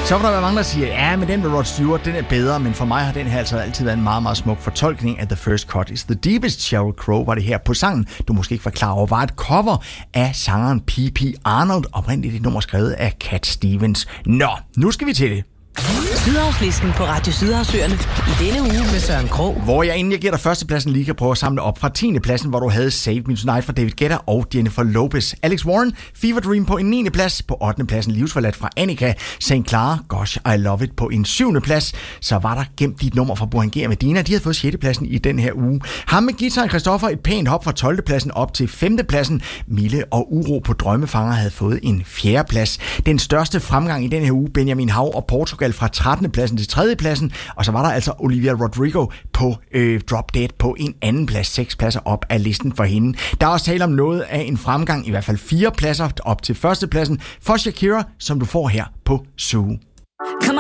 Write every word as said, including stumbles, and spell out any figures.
Så vil der være mange, der siger, ja, men den med Rod Stewart, den er bedre, men for mig har den her altså altid været en meget, meget smuk fortolkning af The First Cut is the Deepest. Sheryl Crow var det her på sangen, du måske ikke var klar over, var et cover af sangeren P P Arnold, oprindeligt et nummer skrevet af Cat Stevens. Nå, nu skal vi til det. Sydhavslisten på Radio Sydhavsøerne i denne uge med Søren Krog. Hvor jeg, inden jeg giver dig førstepladsen, lige kan prøve at samle op fra tiende pladsen, hvor du havde Save Me Tonight fra David Guetta og Jennifer Lopez. Alex Warren, Fever Dream på en niende plads. På ottende pladsen, Livsforladt fra Annika. Saint Clara, Gosh, I Love It på en syvende plads. Så var der gemt dit nummer fra Burhan G og Medina. De havde fået sjette pladsen i den her uge. Ham med guitaren Christoffer, et pænt hop fra tolvte pladsen op til femte pladsen. Mille og Uro på Drømmefanger havde fået en fjerde plads. Den største fremgang i den her uge, Benjamin Hav og Portugal fra trettende pladsen til tredje pladsen, og så var der altså Olivia Rodrigo på øh, Drop Dead på en anden plads, seks pladser op af listen for hende. Der er også tale om noget af en fremgang, i hvert fald fire pladser op til første pladsen for Shakira, som du får her på Zoo.